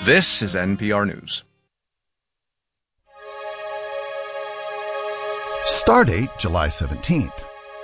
This is NPR News. Stardate, July 17th.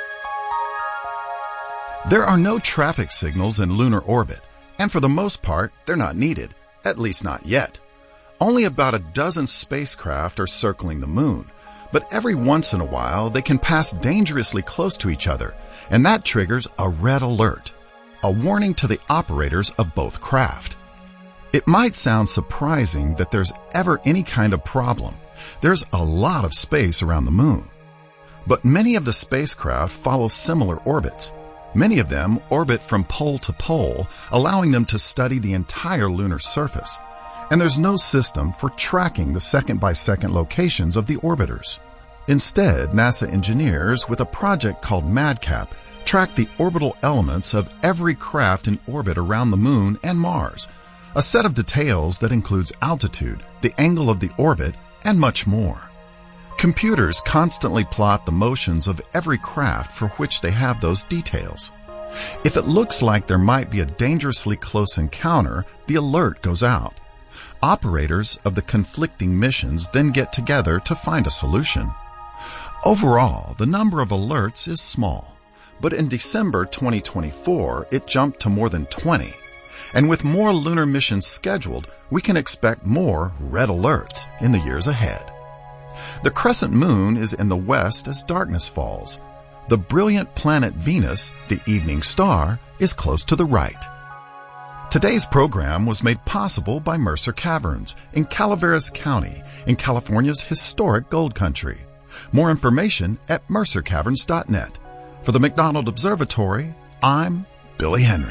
There are no traffic signals in lunar orbit, and for the most part, they're not needed, at least not yet. Only about a dozen spacecraft are circling the moon, but every once in a while they can pass dangerously close to each other, and that triggers a red alert, a warning to the operators of both craft. It might sound surprising that there's ever any kind of problem. There's a lot of space around the moon. But many of the spacecraft follow similar orbits. Many of them orbit from pole to pole, allowing them to study the entire lunar surface. And there's no system for tracking the second-by-second locations of the orbiters. Instead, NASA engineers, with a project called MADCAP, track the orbital elements of every craft in orbit around the moon and Mars, a set of details that includes altitude, the angle of the orbit, and much more. Computers constantly plot the motions of every craft for which they have those details. If it looks like there might be a dangerously close encounter, the alert goes out. Operators of the conflicting missions then get together to find a solution. Overall, the number of alerts is small, but in December 2024, it jumped to more than 20. And with more lunar missions scheduled, we can expect more red alerts in the years ahead. The crescent moon is in the west as darkness falls. The brilliant planet Venus, the evening star, is close to the right. Today's program was made possible by Mercer Caverns in Calaveras County in California's historic gold country. More information at mercercaverns.net. For the McDonald Observatory, I'm Billy Henry.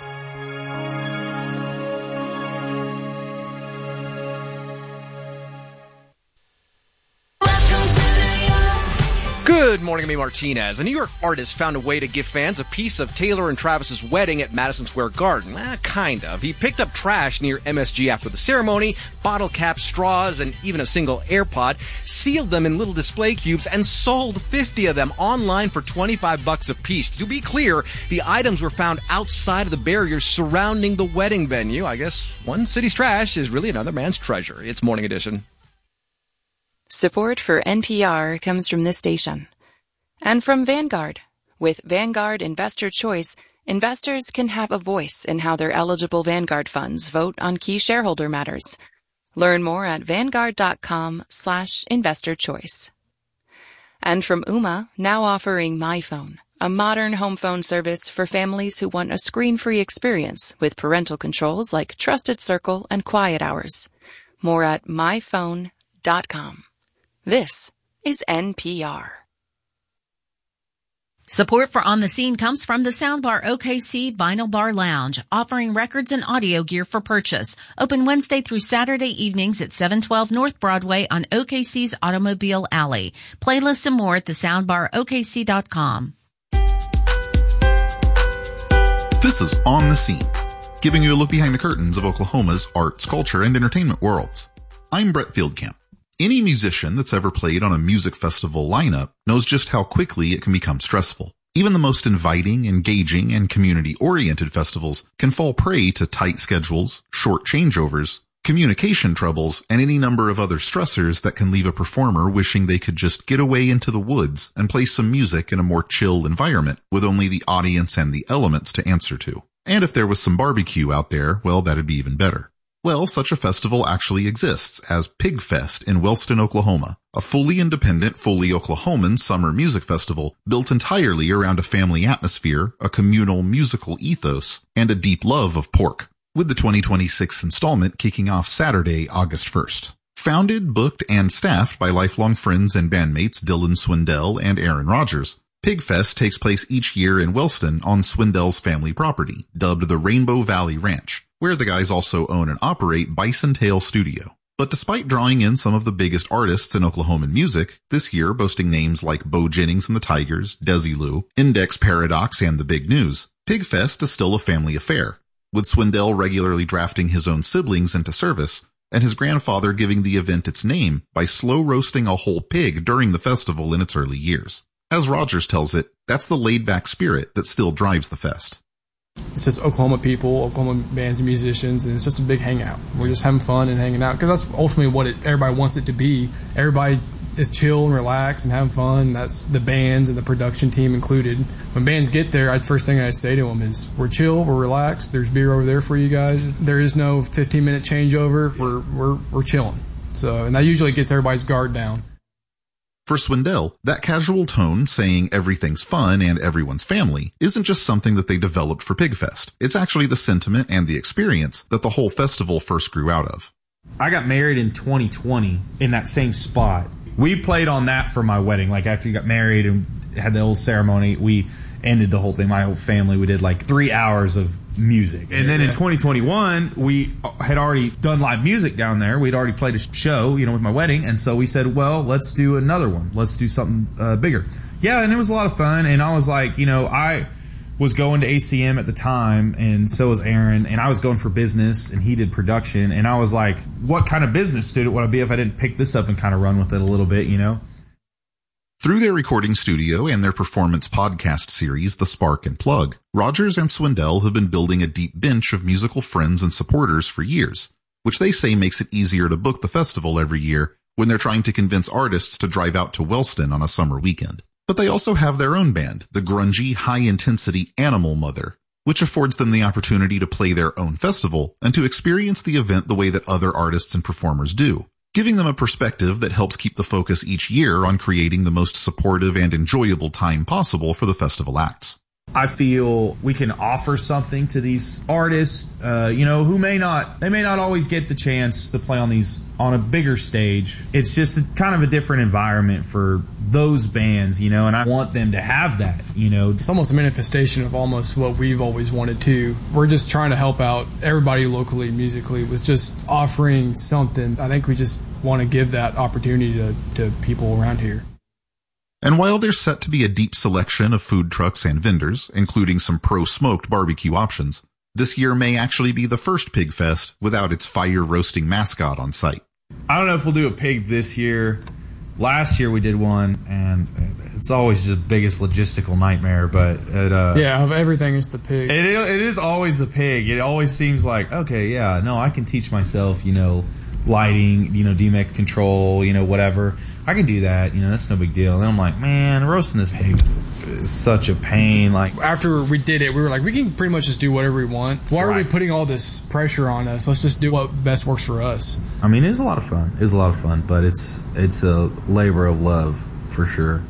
Good morning, I'm Martinez. A New York artist found a way to give fans a piece of Taylor and Travis's wedding at Madison Square Garden. Kind of. He picked up trash near MSG after the ceremony, bottle caps, straws, and even a single AirPod, sealed them in little display cubes, and sold 50 of them online for $25 a piece. To be clear, the items were found outside of the barriers surrounding the wedding venue. I guess one city's trash is really another man's treasure. It's Morning Edition. Support for NPR comes from this station. And from Vanguard. With Vanguard Investor Choice, investors can have a voice in how their eligible Vanguard funds vote on key shareholder matters. Learn more at Vanguard.com/investorchoice. And from Ooma, now offering MyPhone, a modern home phone service for families who want a screen-free experience with parental controls like Trusted Circle and Quiet Hours. More at myphone.com. This is NPR. Support for On the Scene comes from the Soundbar OKC Vinyl Bar Lounge, offering records and audio gear for purchase. Open Wednesday through Saturday evenings at 712 North Broadway on OKC's Automobile Alley. Playlists and more at thesoundbarokc.com. This is On the Scene, giving you a look behind the curtains of Oklahoma's arts, culture, and entertainment worlds. I'm Brett Fieldcamp. Any musician that's ever played on a music festival lineup knows just how quickly it can become stressful. Even the most inviting, engaging, and community-oriented festivals can fall prey to tight schedules, short changeovers, communication troubles, and any number of other stressors that can leave a performer wishing they could just get away into the woods and play some music in a more chill environment with only the audience and the elements to answer to. And if there was some barbecue out there, well, that'd be even better. Well, such a festival actually exists as PigFest in Wellston, Oklahoma, a fully independent, fully Oklahoman summer music festival built entirely around a family atmosphere, a communal musical ethos, and a deep love of pork, with the 2026 installment kicking off Saturday, August 1st. Founded, booked, and staffed by lifelong friends and bandmates Dylan Swindell and Aaron Rodgers, PigFest takes place each year in Wellston on Swindell's family property, dubbed the Rainbow Valley Ranch, where the guys also own and operate Bison Tail Studio. But despite drawing in some of the biggest artists in Oklahoman music, this year boasting names like Bo Jennings and the Tigers, Desilu, Index Paradox, and The Big News, PigFest is still a family affair, with Swindell regularly drafting his own siblings into service, and his grandfather giving the event its name by slow roasting a whole pig during the festival in its early years. As Rogers tells it, that's the laid-back spirit that still drives the fest. It's just Oklahoma people, Oklahoma bands and musicians, and it's just a big hangout. We're just having fun and hanging out because that's ultimately what everybody wants it to be. Everybody is chill and relaxed and having fun. That's the bands and the production team included. When bands get there, first thing I say to them is, we're chill, we're relaxed, there's beer over there for you guys. There is no 15-minute changeover. We're chilling. So, and that usually gets everybody's guard down. For Swindell, that casual tone saying everything's fun and everyone's family isn't just something that they developed for Pigfest. It's actually the sentiment and the experience that the whole festival first grew out of. I got married in 2020 in that same spot. We played on that for my wedding. Like after you got married and had the old ceremony, we ended the whole thing. My whole family, we did like 3 hours of music. And then in 2021, we had already done live music down there. We'd already played a show, with my wedding. And so we said, well, let's do another one. Let's do something bigger. Yeah, and it was a lot of fun. And I was like, I was going to ACM at the time, and so was Aaron. And I was going for business, and he did production. And I was like, what kind of business student would I be if I didn't pick this up and kind of run with it a little bit, Through their recording studio and their performance podcast series, The Spark and Plug, Rogers and Swindell have been building a deep bench of musical friends and supporters for years, which they say makes it easier to book the festival every year when they're trying to convince artists to drive out to Wellston on a summer weekend. But they also have their own band, the grungy, high-intensity Animal Mother, which affords them the opportunity to play their own festival and to experience the event the way that other artists and performers do, giving them a perspective that helps keep the focus each year on creating the most supportive and enjoyable time possible for the festival acts. I feel we can offer something to these artists, who may not always get the chance to play on a bigger stage. It's just kind of a different environment for those bands, and I want them to have that, It's almost a manifestation of almost what we've always wanted to. We're just trying to help out everybody locally, musically, with just offering something. I think we just want to give that opportunity to people around here. And while there's set to be a deep selection of food trucks and vendors, including some pro-smoked barbecue options, this year may actually be the first Pigfest without its fire-roasting mascot on site. I don't know if we'll do a pig this year. Last year we did one, and it's always the biggest logistical nightmare, but of everything is the pig. It is always the pig. It always seems like, okay, yeah, no, I can teach myself, lighting, DMX control, whatever. I can do that, that's no big deal. And then I'm like, man, roasting this pig is such a pain. Like, after we did it, we were like, we can pretty much just do whatever we want. Why are we putting all this pressure on us? Let's just do what best works for us. I mean, it's a lot of fun. But it's a labor of love for sure.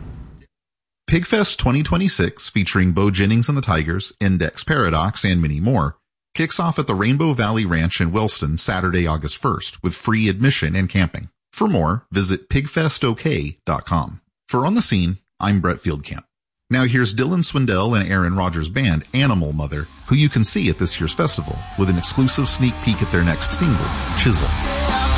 Pigfest 2026, featuring Bo Jennings and the Tigers, Index Paradox, and many more, kicks off at the Rainbow Valley Ranch in Wellston Saturday, August 1st, with free admission and camping. For more, visit pigfestok.com. For On the Scene, I'm Brett Fieldcamp. Now here's Dylan Swindell and Aaron Rodgers' band, Animal Mother, who you can see at this year's festival, with an exclusive sneak peek at their next single, Chisel.